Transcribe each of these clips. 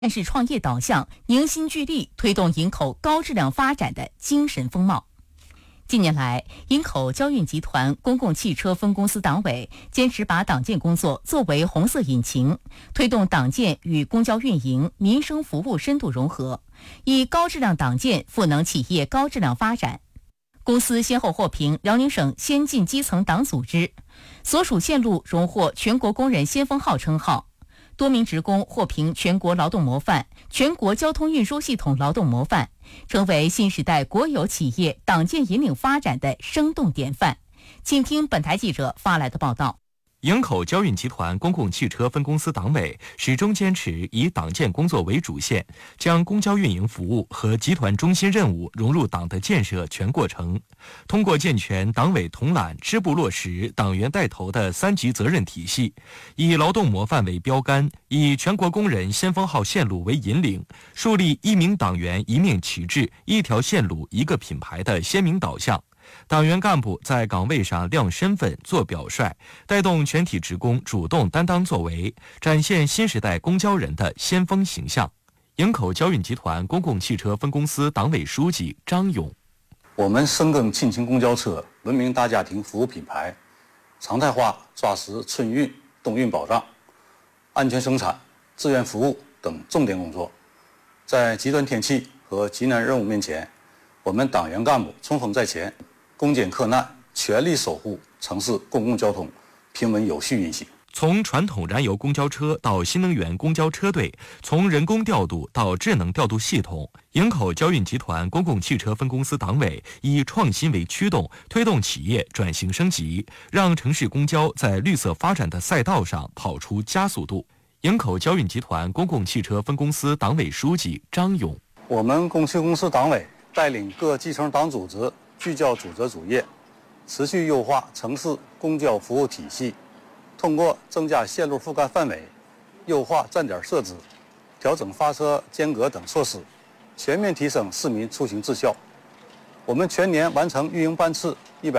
但是创业导向、凝心聚力，推动营口高质量发展的精神风貌。近年来，营口交运集团公共汽车分公司党委坚持把党建工作作为红色引擎，推动党建与公交运营、民生服务深度融合，以高质量党建赋能企业高质量发展。公司先后获评辽宁省先进基层党组织，所属线路荣获全国工人先锋号称号。多名职工获评全国劳动模范、全国交通运输系统劳动模范，成为新时代国有企业党建引领发展的生动典范。请听本台记者发来的报道。 营口交运集团公共汽车分公司党委始终坚持以党建工作为主线，将公交运营服务和集团中心任务融入党的建设全过程。通过健全党委统揽、支部落实、党员带头的三级责任体系，以劳动模范为标杆，以全国工人先锋号线路为引领，树立一名党员一面旗帜、一条线路一个品牌的鲜明导向。党员干部在岗位上亮身份、做表率，带动全体职工主动担当作为，展现新时代公交人的先锋形象。营口交运集团公共汽车分公司党委书记张勇： 我们深耕亲情公交车文明大家庭服务品牌，常态化抓实春运、冬运保障、安全生产、志愿服务等重点工作。在极端天气和急难任务面前，我们党员干部冲锋在前，攻坚克难，全力守护城市公共交通平稳有序运行。 从传统燃油公交车到新能源公交车队，从人工调度到智能调度系统，营口交运集团公共汽车分公司党委以创新为驱动，推动企业转型升级，让城市公交在绿色发展的赛道上跑出加速度。营口交运集团公共汽车分公司党委书记张勇： 我们公汽公司党委带领各基层党组织聚焦主责主业，持续优化城市公交服务体系，通过增加线路覆盖范围、优化站点设置、调整发车间隔等措施，全面提升市民出行质效。我们全年完成运营班次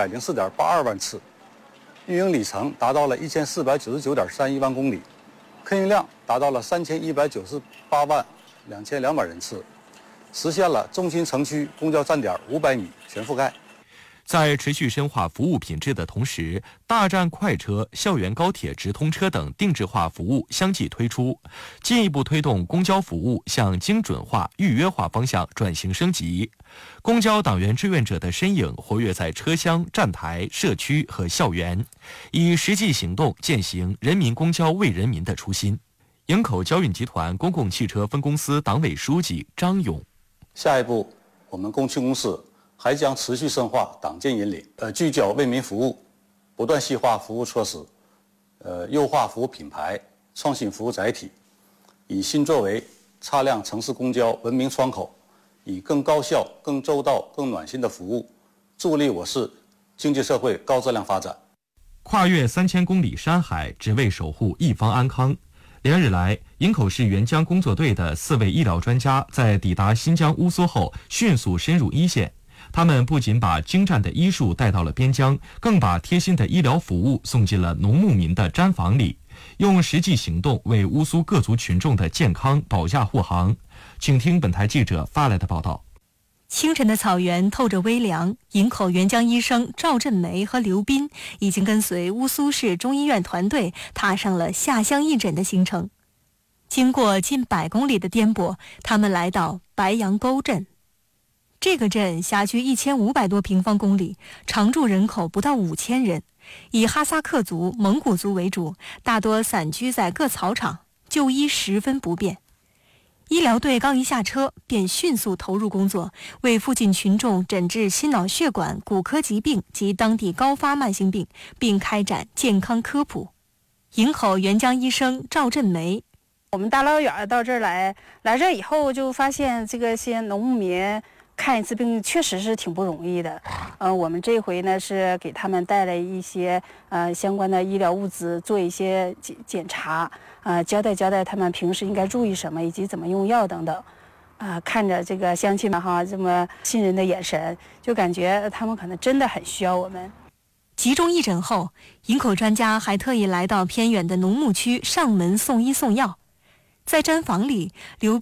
104.82万次，运营里程达到了1499.31万公里，客运量达到了3198万2200人次，实现了中心城区公交站点500米全覆盖。 在持续深化服务品质的同时，大站快车、校园高铁直通车等定制化服务相继推出，进一步推动公交服务向精准化、预约化方向转型升级。公交党员志愿者的身影活跃在车厢、站台、社区和校园，以实际行动践行人民公交为人民的初心。营口交运集团公共汽车分公司党委书记张勇： 下一步，我们公汽公司还将持续深化党建引领，聚焦为民服务，不断细化服务措施，优化服务品牌，创新服务载体，以新作为擦亮城市公交文明窗口，以更高效、更周到、更暖心的服务，助力我市经济社会高质量发展。 跨越3000公里山海，只为守护一方安康。连日来，营口市援疆工作队的4位医疗专家在抵达新疆乌苏后，迅速深入一线。他们不仅把精湛的医术带到了边疆，更把贴心的医疗服务送进了农牧民的毡房里，用实际行动为乌苏各族群众的健康保驾护航。请听本台记者发来的报道。 清晨的草原透着微凉，营口援疆医生赵振梅和刘斌已经跟随乌苏市中医院团队踏上了下乡义诊的行程。经过近100公里的颠簸，他们来到白杨沟镇。这个镇辖区1500多平方公里，常住人口不到5000人，以哈萨克族、蒙古族为主，大多散居在各草场，就医十分不便。医疗队刚一下车，便迅速投入工作，为附近群众诊治心脑血管、骨科疾病及当地高发慢性病，并开展健康科普。营口援疆医生赵振梅： 我们大老远到这儿来这以后就发现这些农牧民看一次病确实是挺不容易的。我们这回呢是给他们带来一些相关的医疗物资，做一些检查，交代他们平时应该注意什么，以及怎么用药等等。看着这个乡亲们这么信任的眼神，就感觉他们可能真的很需要我们。 集中义诊后，营口专家还特意来到偏远的农牧区上门送医送药。 在毡房里，刘